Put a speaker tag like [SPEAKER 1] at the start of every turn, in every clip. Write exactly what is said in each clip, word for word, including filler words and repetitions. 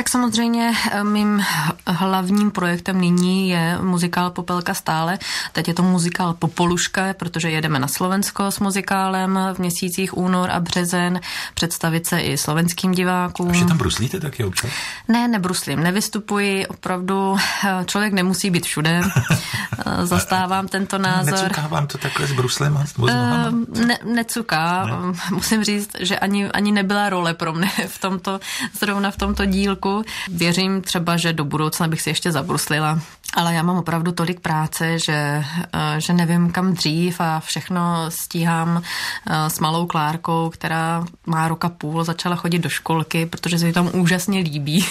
[SPEAKER 1] Tak samozřejmě mým hlavním projektem nyní je muzikál Popelka stále. Teď je to muzikál Popoluška, protože jedeme na Slovensko s muzikálem v měsících únor a březen, představit se i slovenským divákům.
[SPEAKER 2] A že tam bruslíte taky občas?
[SPEAKER 1] Ne, nebruslím, nevystupuji, opravdu člověk nemusí být všude. Zastávám tento názor.
[SPEAKER 2] Necuká vám to takhle s bruslem a s nohama?
[SPEAKER 1] Ne, necuká. Ne? Musím říct, že ani, ani nebyla role pro mne v tomto, zrovna v tomto dílku. Věřím třeba, že do budoucna bych si ještě zabruslila. Ale já mám opravdu tolik práce, že, že nevím kam dřív a všechno stíhám s malou Klárkou, která má roka půl, začala chodit do školky, protože se jí tam úžasně líbí.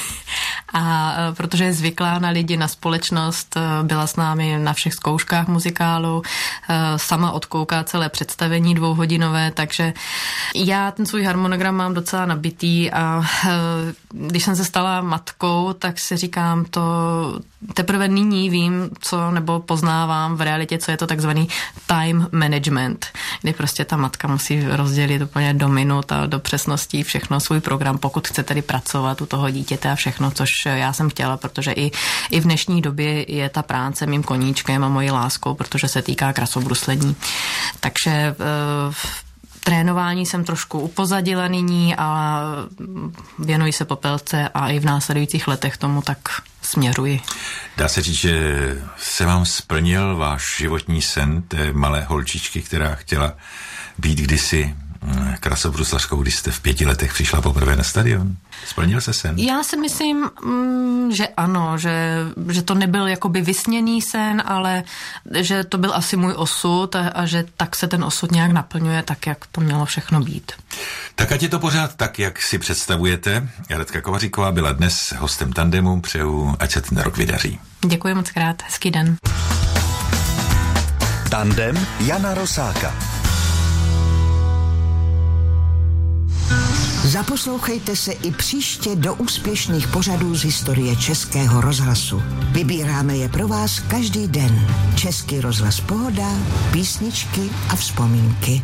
[SPEAKER 1] A protože je zvyklá na lidi, na společnost, byla s námi na všech zkouškách muzikálu, sama odkouká celé představení dvouhodinové, takže já ten svůj harmonogram mám docela nabitý a když jsem se stala matkou, tak si říkám, to teprve nyní vím, co nebo poznávám v realitě, co je to takzvaný time management, kdy prostě ta matka musí rozdělit úplně do minut a do přesností všechno svůj program, pokud chce tedy pracovat u toho dítěte a všechno, což já jsem chtěla, protože i, i v dnešní době je ta práce mým koníčkem a mojí láskou, protože se týká krasobruslení. Takže v trénování jsem trošku upozadila nyní a věnuji se Popelce a i v následujících letech tomu tak směřuji.
[SPEAKER 2] Dá se říct, že se vám splnil váš životní sen té malé holčičky, která chtěla být kdysi krasobruslařkou, když jste v pěti letech přišla poprvé na stadion? Splnil se sen?
[SPEAKER 1] Já si myslím, že ano, že, že to nebyl jakoby vysněný sen, ale že to byl asi můj osud a, a že tak se ten osud nějak naplňuje, tak jak to mělo všechno být.
[SPEAKER 2] Tak ať je to pořád tak, jak si představujete. Radka Kovaříková byla dnes hostem Tandemu. Přeju, ať se ten rok vydaří.
[SPEAKER 1] Děkuji moc krát, hezký den.
[SPEAKER 3] Tandem Jana Rosáka.
[SPEAKER 4] Zaposlouchejte se i příště do úspěšných pořadů z historie Českého rozhlasu. Vybíráme je pro vás každý den. Český rozhlas Pohoda, písničky a vzpomínky.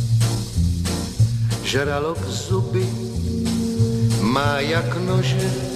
[SPEAKER 5] Žralok zuby má jak nože,